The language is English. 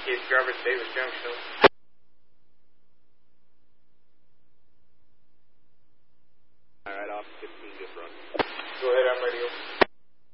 Keith, Jarvis Davis Junction. Alright, off 15, just run. Go ahead, I'm ready.